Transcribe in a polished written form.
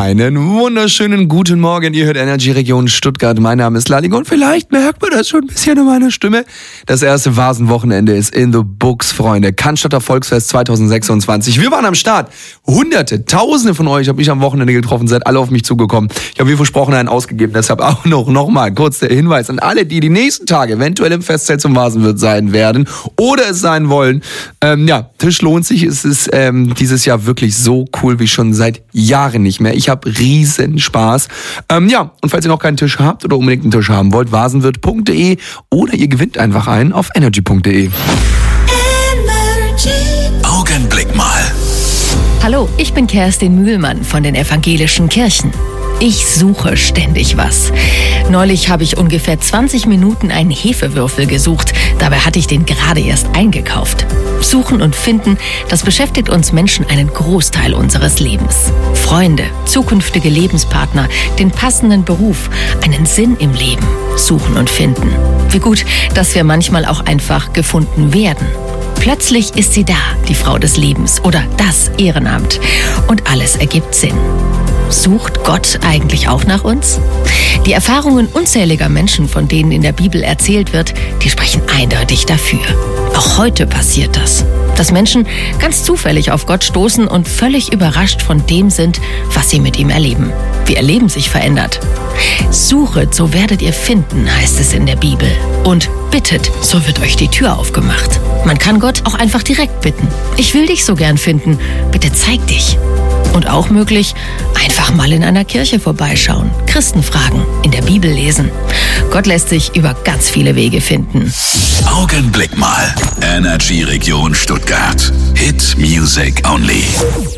Einen wunderschönen guten Morgen. Ihr hört Energy Region Stuttgart. Mein Name ist Lalling und vielleicht merkt man das schon ein bisschen in meiner Stimme. Das erste Vasenwochenende ist in the books, Freunde. Cannstatter Volksfest 2026. Wir waren am Start. Hunderte, Tausende von euch habe ich am Wochenende getroffen, seid alle auf mich zugekommen. Ich habe wie versprochen einen ausgegeben, deshalb auch noch mal kurz der Hinweis an alle, die nächsten Tage eventuell im Festzelt zum Vasenwirt sein werden oder es sein wollen. Tisch lohnt sich. Es ist dieses Jahr wirklich so cool wie schon seit Jahren nicht mehr. Ich habe riesen Spaß. Und falls ihr noch keinen Tisch habt oder unbedingt einen Tisch haben wollt, vasenwirt.de oder ihr gewinnt einfach einen auf energy.de. Augenblick mal. Hallo, ich bin Kerstin Mühlmann von den evangelischen Kirchen. Ich suche ständig was. Neulich habe ich ungefähr 20 Minuten einen Hefewürfel gesucht. Dabei hatte ich den gerade erst eingekauft. Suchen und finden, das beschäftigt uns Menschen einen Großteil unseres Lebens. Freunde, zukünftige Lebenspartner, den passenden Beruf, einen Sinn im Leben. Suchen und finden. Wie gut, dass wir manchmal auch einfach gefunden werden. Plötzlich ist sie da, die Frau des Lebens oder das Ehrenamt. Und alles ergibt Sinn. Sucht Gott eigentlich auch nach uns? Die Erfahrungen unzähliger Menschen, von denen in der Bibel erzählt wird, die sprechen eindeutig dafür. Auch heute passiert das, dass Menschen ganz zufällig auf Gott stoßen und völlig überrascht von dem sind, was sie mit ihm erleben. Wie ihr Leben sich verändert. Suchet, so werdet ihr finden, heißt es in der Bibel. Und bittet, so wird euch die Tür aufgemacht. Man kann Gott auch einfach direkt bitten. Ich will dich so gern finden, bitte zeig dich. Und auch möglich, einfach mal in einer Kirche vorbeischauen, Christen fragen, in der Bibel lesen. Gott lässt sich über ganz viele Wege finden. Augenblick mal. Energy Region Stuttgart. Hit Music Only.